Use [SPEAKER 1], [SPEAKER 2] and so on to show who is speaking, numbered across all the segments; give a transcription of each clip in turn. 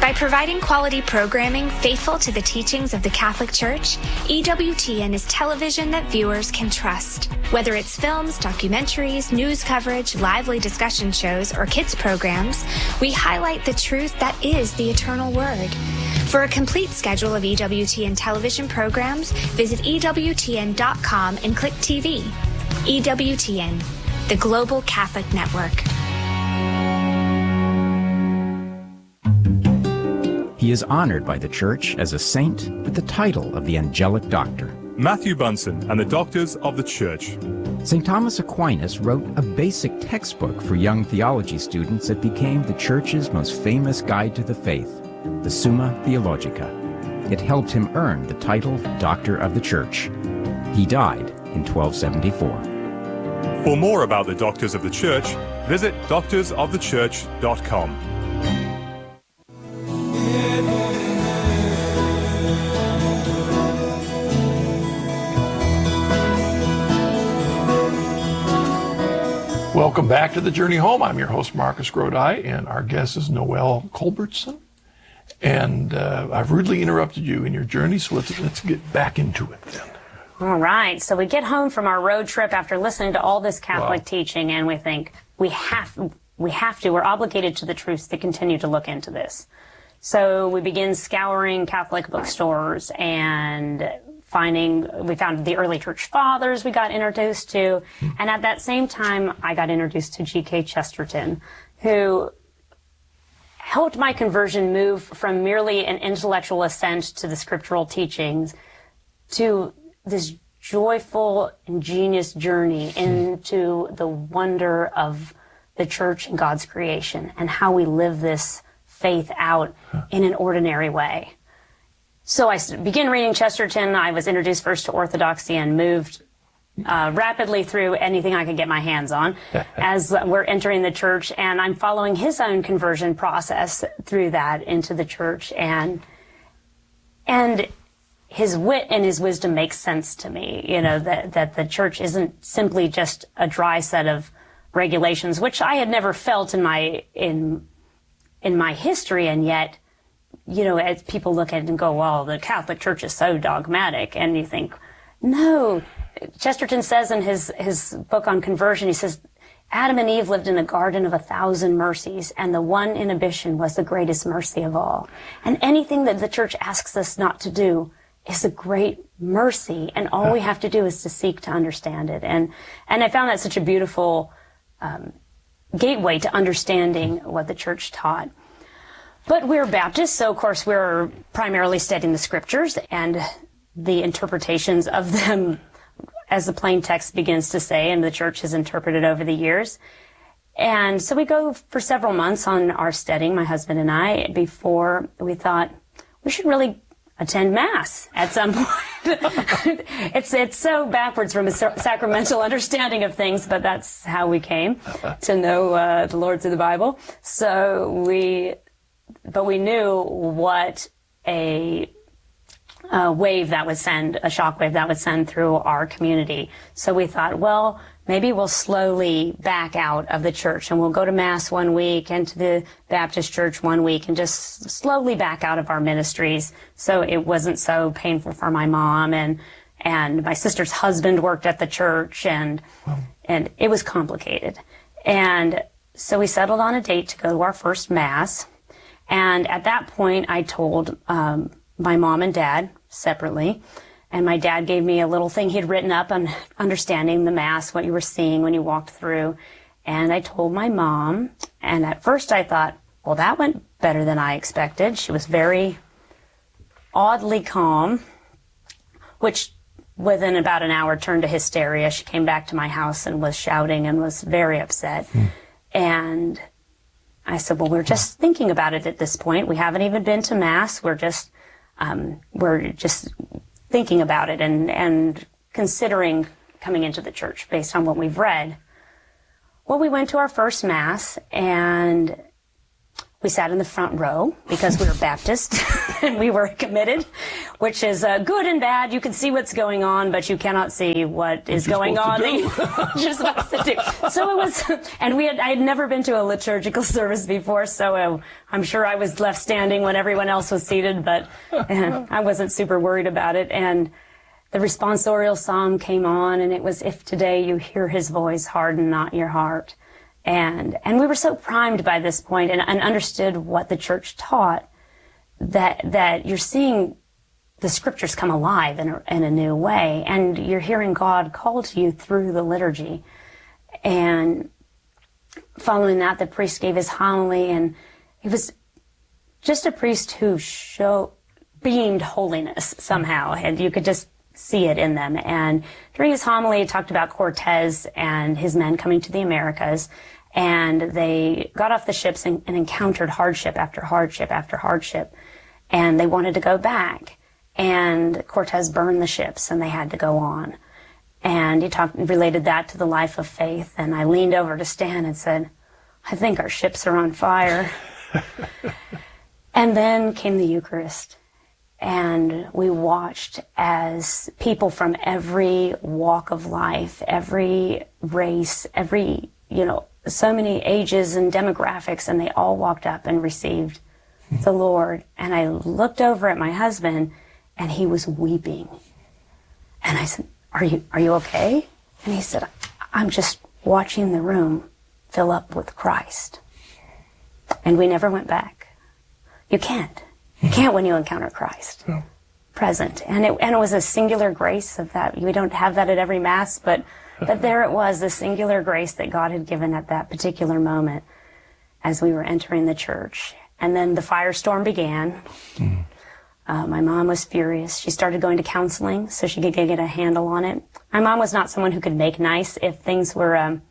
[SPEAKER 1] By providing quality programming faithful to the teachings of the Catholic Church, EWTN is television that viewers can trust. Whether it's films, documentaries, news coverage, lively discussion shows, or kids programs, we highlight the truth that is the eternal Word. For a complete schedule of EWTN television programs, visit EWTN.com and click TV. EWTN, the Global Catholic Network.
[SPEAKER 2] He is honored by the Church as a saint with the title of the Angelic Doctor.
[SPEAKER 3] Matthew Bunson and the Doctors of the Church.
[SPEAKER 2] St. Thomas Aquinas wrote a basic textbook for young theology students that became the Church's most famous guide to the faith, the Summa Theologica. It helped him earn the title Doctor of the Church. He died in 1274.
[SPEAKER 3] For more about the Doctors of the Church, visit doctorsofthechurch.com.
[SPEAKER 4] Welcome back to The Journey Home. I'm your host, Marcus Grodi, and our guest is Noelle Culbertson. And I've rudely interrupted you in your journey, so let's get back into it then.
[SPEAKER 5] All right. So we get home from our road trip after listening to all this Catholic teaching, and we think we're obligated to the truths to continue to look into this. So we begin scouring Catholic bookstores and we found the early church fathers we got introduced to. And at that same time, I got introduced to G.K. Chesterton, who helped my conversion move from merely an intellectual assent to the scriptural teachings to this joyful, ingenious journey into the wonder of the church and God's creation and how we live this faith out in an ordinary way. So I began reading Chesterton. I was introduced first to Orthodoxy and moved rapidly through anything I could get my hands on as we're entering the church. And I'm following his own conversion process through that into the church. And his wit and his wisdom makes sense to me, that the church isn't simply just a dry set of regulations, which I had never felt in my history, and yet, as people look at it and go, well, the Catholic Church is so dogmatic, and you think, no. Chesterton says in his book on conversion, he says, Adam and Eve lived in a garden of 1,000 mercies, and the one inhibition was the greatest mercy of all. And anything that the church asks us not to do is a great mercy, and all we have to do is to seek to understand it. And I found that such a beautiful gateway to understanding what the church taught. But we're Baptists, so of course we're primarily studying the scriptures and the interpretations of them as the plain text begins to say, and the church has interpreted over the years. And so we go for several months on our studying, my husband and I, before we thought we should really attend Mass at some point. It's so backwards from a sacramental understanding of things, but that's how we came to know the Lord through the Bible. But we knew what a wave that would send, a shockwave that would send through our community. So we thought, well, maybe we'll slowly back out of the church, and we'll go to Mass one week and to the Baptist church one week and just slowly back out of our ministries so it wasn't so painful for my mom. And my sister's husband worked at the church, and it was complicated. And so we settled on a date to go to our first Mass. And at that point, I told my mom and dad separately. And my dad gave me a little thing he'd written up on understanding the Mass, what you were seeing when you walked through. And I told my mom, and at first I thought, well, that went better than I expected. She was very oddly calm, which within about an hour turned to hysteria. She came back to my house and was shouting and was very upset. And I said, well, we're just thinking about it at this point. We haven't even been to Mass. We're just thinking about it and considering coming into the church based on what we've read. Well, we went to our first Mass, and We sat in the front row because we were Baptist and we were committed, which is good and bad. You can see what's going on, but you cannot see what is going on. You're supposed to do. So it was, and I had never been to a liturgical service before, so I'm sure I was left standing when everyone else was seated, but I wasn't super worried about it. And the responsorial psalm came on, and it was, "If today you hear his voice, harden not your heart." And we were so primed by this point and understood what the church taught that you're seeing the scriptures come alive in a new way, and you're hearing God call to you through the liturgy. And following that, the priest gave his homily, and he was just a priest who beamed holiness somehow, and you could just see it in them. And during his homily, he talked about Cortez and his men coming to the Americas, and they got off the ships and encountered hardship after hardship after hardship, and they wanted to go back. And Cortez burned the ships, and they had to go on. And he related that to the life of faith, and I leaned over to Stan and said, "I think our ships are on fire." And then came the Eucharist. And we watched as people from every walk of life, every race, so many ages and demographics, and they all walked up and received the Lord. And I looked over at my husband, and he was weeping. And I said, are you okay? And he said, "I'm just watching the room fill up with Christ." And we never went back. You can't. You can't when you encounter Christ present. And it was a singular grace of that. We don't have that at every Mass, but there it was, the singular grace that God had given at that particular moment as we were entering the church. And then the firestorm began. My mom was furious. She started going to counseling so she could get a handle on it. My mom was not someone who could make nice if things were,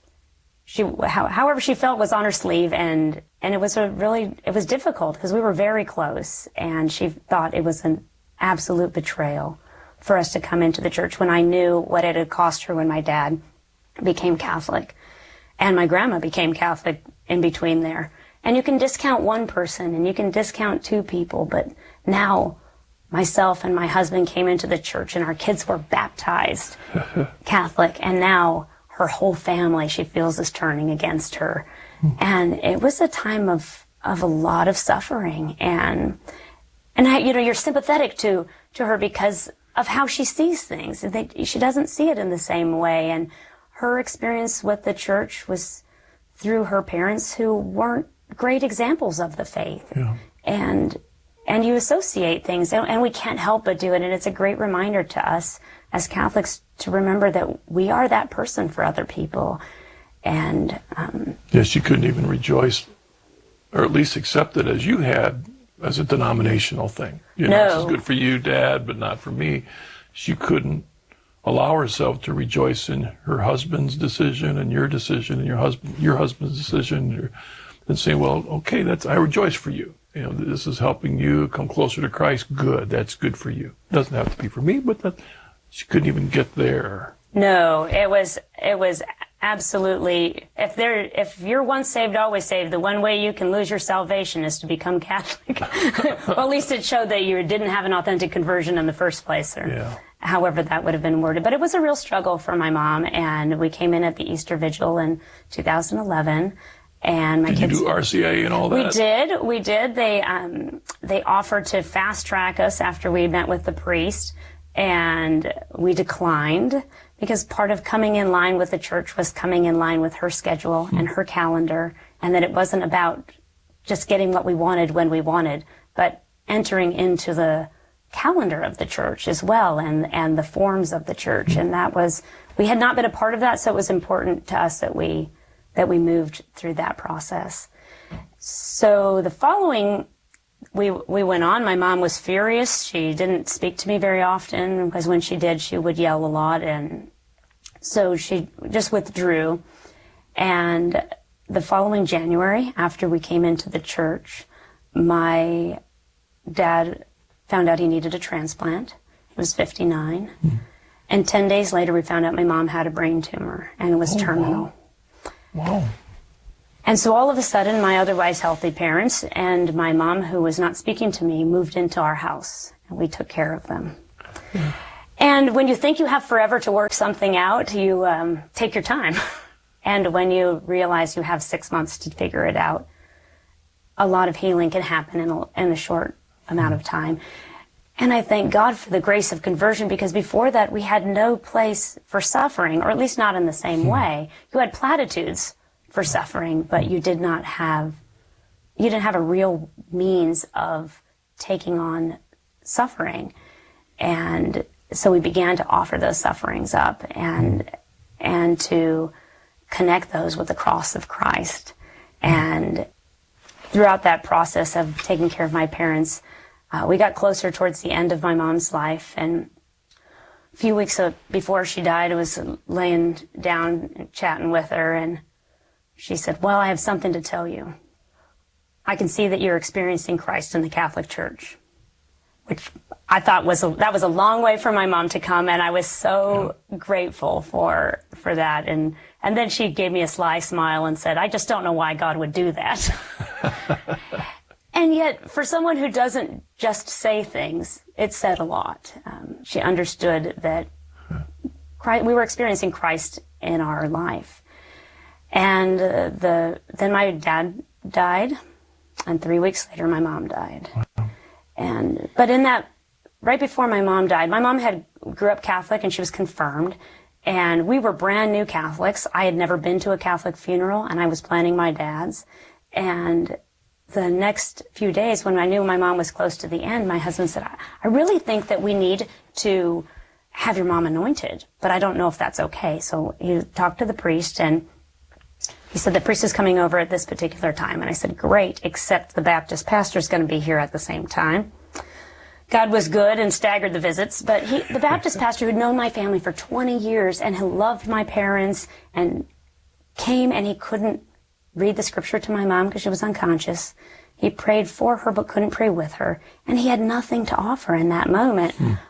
[SPEAKER 5] however she felt was on her sleeve, and it was difficult because we were very close, and she thought it was an absolute betrayal for us to come into the church when I knew what it had cost her when my dad became Catholic and my grandma became Catholic in between there. And you can discount one person and you can discount two people, but now myself and my husband came into the church and our kids were baptized Catholic, and now her whole family, she feels, is turning against her. And it was a time of a lot of suffering, and you're sympathetic to her because of how she sees things. She doesn't see it in the same way, and her experience with the church was through her parents who weren't great examples of the faith. Yeah. And you associate things, and we can't help but do it, and it's a great reminder to us as Catholics to remember that we are that person for other people. And
[SPEAKER 4] yes, she couldn't even rejoice, or at least accept it as you had, as a denominational thing. No. This is good for you, Dad, but not for me. She couldn't allow herself to rejoice in her husband's decision and your decision and your husband's decision, and say, well, okay, I rejoice for you. This is helping you come closer to Christ. Good. That's good for you. It doesn't have to be for me, but she couldn't even get there.
[SPEAKER 5] No, it was absolutely, if you're once saved, always saved, the one way you can lose your salvation is to become Catholic. Well, at least it showed that you didn't have an authentic conversion in the first place, or however that would have been worded. But it was a real struggle for my mom, and we came in at the Easter Vigil in 2011. And my kids.
[SPEAKER 4] Did you do RCIA and all that?
[SPEAKER 5] We did. They offered to fast track us after we met with the priest, and we declined because part of coming in line with the church was coming in line with her schedule and her calendar, and that it wasn't about just getting what we wanted when we wanted, but entering into the calendar of the church as well, and the forms of the church. And we had not been a part of that, so it was important to us that we moved through that process. So the following, we went on. My mom was furious. She didn't speak to me very often, because when she did, she would yell a lot. And so she just withdrew. And the following January, after we came into the church, my dad found out he needed a transplant. He was 59. And 10 days later, we found out my mom had a brain tumor and it was terminal.
[SPEAKER 4] Wow.
[SPEAKER 5] And so all of a sudden, my otherwise healthy parents and my mom, who was not speaking to me, moved into our house, and we took care of them. Yeah. And when you think you have forever to work something out, you take your time. And when you realize you have 6 months to figure it out, a lot of healing can happen in a short amount of time. And I thank God for the grace of conversion, because before that we had no place for suffering, or at least not in the same way. You had platitudes for suffering, but you didn't have a real means of taking on suffering. And so we began to offer those sufferings up and to connect those with the cross of Christ. And throughout that process of taking care of my parents, we got closer towards the end of my mom's life, and a few weeks before she died, I was laying down and chatting with her, and she said, "Well, I have something to tell you. I can see that you're experiencing Christ in the Catholic Church," which I thought was a long way for my mom to come, and I was so grateful for that. And then she gave me a sly smile and said, "I just don't know why God would do that." And yet, for someone who doesn't just say things, it said a lot. She understood that we were experiencing Christ in our life. And then my dad died, and 3 weeks later, my mom died. Wow. But in that, right before my mom died, my mom grew up Catholic, and she was confirmed. And we were brand new Catholics. I had never been to a Catholic funeral, and I was planning my dad's. And the next few days, when I knew my mom was close to the end, my husband said, "I really think that we need to have your mom anointed, but I don't know if that's okay." So he talked to the priest, and he said, "The priest is coming over at this particular time." And I said, "Great, except the Baptist pastor is going to be here at the same time." God was good and staggered the visits, but the Baptist pastor who'd known my family for 20 years and who loved my parents and came, and he couldn't read the scripture to my mom because she was unconscious. He prayed for her but couldn't pray with her, and he had nothing to offer in that moment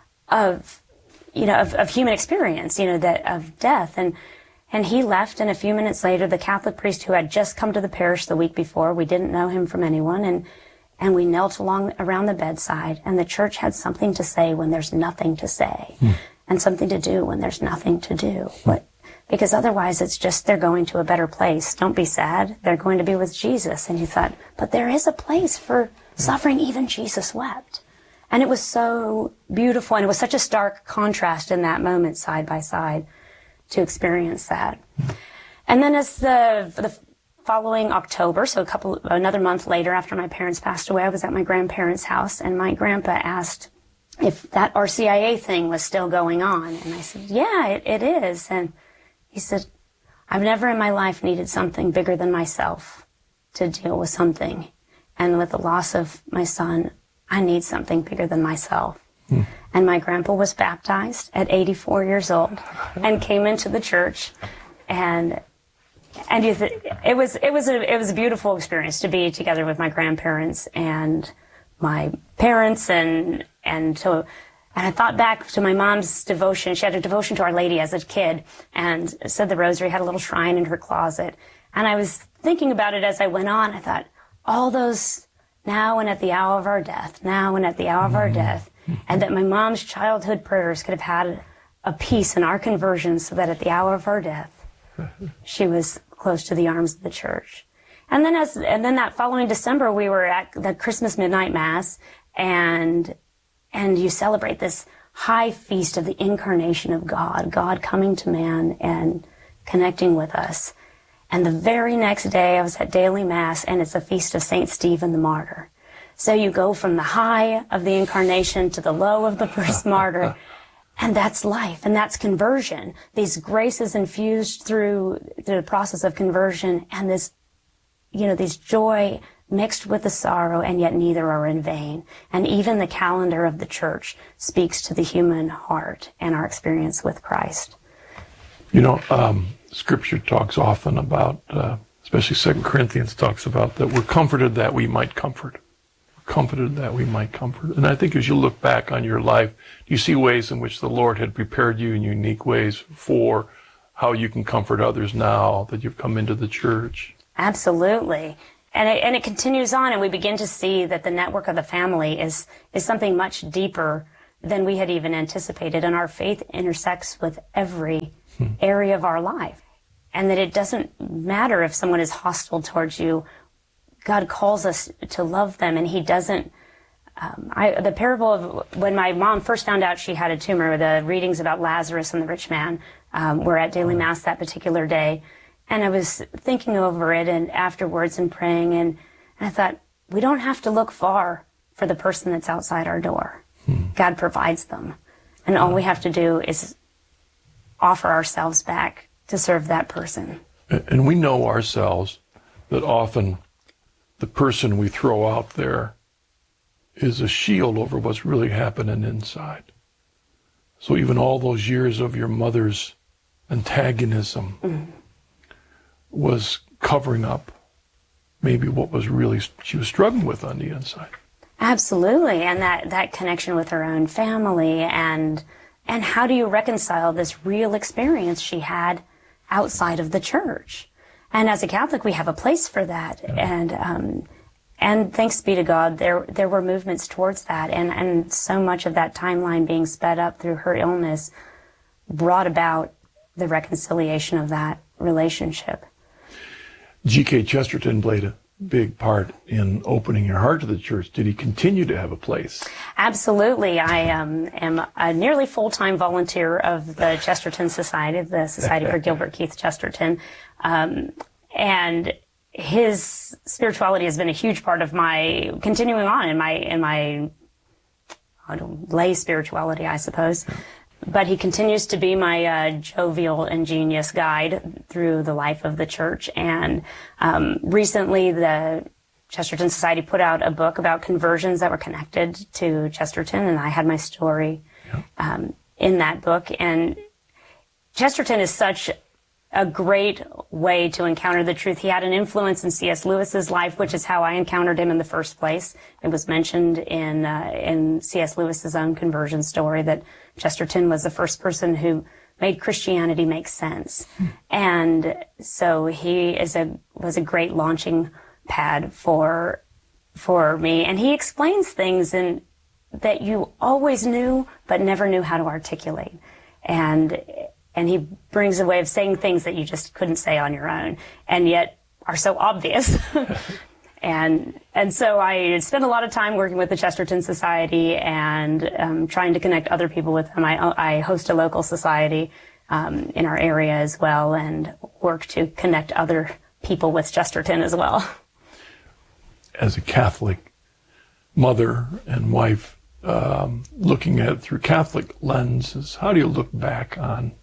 [SPEAKER 5] of human experience, of death. And he left, and a few minutes later, the Catholic priest who had just come to the parish the week before, we didn't know him from anyone, and we knelt around the bedside, and the church had something to say when there's nothing to say, and something to do when there's nothing to do. Because otherwise it's just they're going to a better place. Don't be sad. They're going to be with Jesus. And he thought, but there is a place for suffering. Even Jesus wept. And it was so beautiful, and it was such a stark contrast in that moment, side by side, to experience that. And then as the following October, so another month later after my parents passed away, I was at my grandparents' house, and my grandpa asked if that RCIA thing was still going on. And I said, "Yeah, it is." And he said, "I've never in my life needed something bigger than myself to deal with something. And with the loss of my son, I need something bigger than myself." And my grandpa was baptized at 84 years old and came into the church. And it was a beautiful experience to be together with my grandparents and my parents, and I thought back to my mom's devotion. She had a devotion to Our Lady as a kid and said the rosary, had a little shrine in her closet. And I was thinking about it as I went on. I thought, all those now and at the hour of our death, now and at the hour of our death, and that my mom's childhood prayers could have had a piece in our conversion so that at the hour of our death, she was close to the arms of the church. And then that following December, we were at the Christmas Midnight Mass, and you celebrate this high feast of the incarnation of God coming to man and connecting with us. And the very next day, I was at daily Mass, and it's a feast of St. Stephen the Martyr. So you go from the high of the incarnation to the low of the first martyr, and that's life, and that's conversion. These graces infused through the process of conversion, and this joy mixed with the sorrow, and yet neither are in vain. And even the calendar of the church speaks to the human heart and our experience with Christ.
[SPEAKER 4] Scripture talks often about, especially 2 Corinthians talks about that we're comforted that we might comfort. We're comforted that we might comfort. And I think as you look back on your life, you see ways in which the Lord had prepared you in unique ways for how you can comfort others now that you've come into the church.
[SPEAKER 5] Absolutely. And it continues on, and we begin to see that the network of the family is something much deeper than we had even anticipated, and our faith intersects with every area of our life. And that it doesn't matter if someone is hostile towards you. God calls us to love them, and he doesn't. The parable of when my mom first found out she had a tumor, the readings about Lazarus and the rich man were at daily mass that particular day. And I was thinking over it and afterwards and praying, and I thought, we don't have to look far for the person that's outside our door. God provides them. And all we have to do is offer ourselves back to serve that person.
[SPEAKER 4] And we know ourselves that often the person we throw out there is a shield over what's really happening inside. So even all those years of your mother's antagonism was covering up maybe what was really she was struggling with on the inside.
[SPEAKER 5] Absolutely, and that connection with her own family, and how do you reconcile this real experience she had outside of the church? And as a Catholic, we have a place for that, and thanks be to God, there were movements towards that, and so much of that timeline being sped up through her illness brought about the reconciliation of that relationship.
[SPEAKER 4] G.K. Chesterton played a big part in opening your heart to the church. Did he continue to have a place?
[SPEAKER 5] Absolutely. I am a nearly full-time volunteer of the Chesterton Society, the Society for Gilbert Keith Chesterton. And his spirituality has been a huge part of my continuing on in my lay spirituality, I suppose. But he continues to be my jovial, ingenious guide through the life of the church. And recently, the Chesterton Society put out a book about conversions that were connected to Chesterton, and I had my story in that book. And Chesterton is such a great way to encounter the truth. He had an influence in C.S. Lewis's life, which is how I encountered him in the first place. It was mentioned in C.S. Lewis's own conversion story that Chesterton was the first person who made Christianity make sense. And so he was a great launching pad for me. And he explains things that you always knew, but never knew how to articulate. And he brings a way of saying things that you just couldn't say on your own, and yet are so obvious. And so I spent a lot of time working with the Chesterton Society and trying to connect other people with them. I host a local society in our area as well, and work to connect other people with Chesterton as well.
[SPEAKER 4] As a Catholic mother and wife, looking at it through Catholic lenses, how do you look back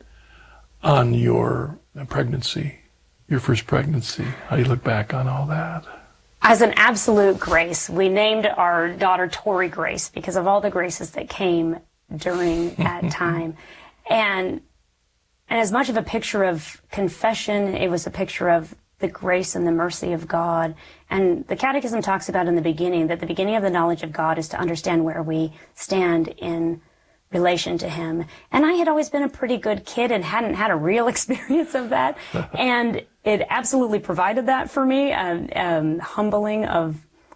[SPEAKER 4] on your pregnancy, your first pregnancy? How do you look back on all that?
[SPEAKER 5] As an absolute grace. We named our daughter Tori Grace because of all the graces that came during that time. And as much of a picture of confession, it was a picture of the grace and the mercy of God. And the Catechism talks about in the beginning that the beginning of the knowledge of God is to understand where we stand in relation to him. And I had always been a pretty good kid and hadn't had a real experience of that. And it absolutely provided that for me, humbling of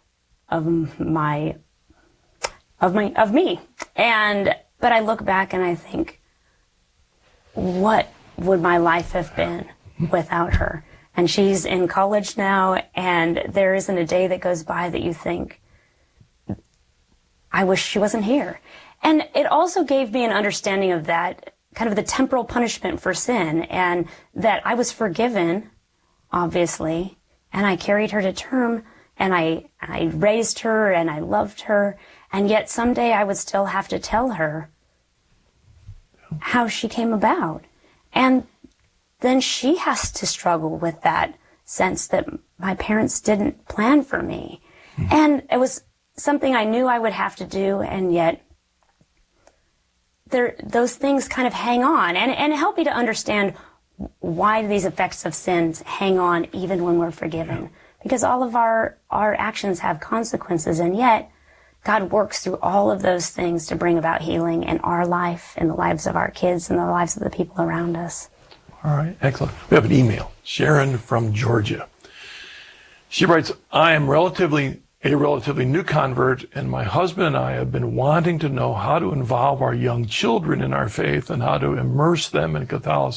[SPEAKER 5] me. But I look back and I think, what would my life have been without her? And she's in college now, and there isn't a day that goes by that you think, I wish she wasn't here. And it also gave me an understanding of that, kind of the temporal punishment for sin, and that I was forgiven, obviously, and I carried her to term, and I raised her, and I loved her, and yet someday I would still have to tell her how she came about. And then she has to struggle with that sense that my parents didn't plan for me. And it was something I knew I would have to do, and yet those things kind of hang on and help me to understand why these effects of sins hang on even when we're forgiven. Because all of our actions have consequences, and yet God works through all of those things to bring about healing in our life, in the lives of our kids, and the lives of the people around us.
[SPEAKER 4] All right, excellent. We have an email. Sharon from Georgia. She writes, I am a relatively new convert, and my husband and I have been wanting to know how to involve our young children in our faith and how to immerse them in Catholicism.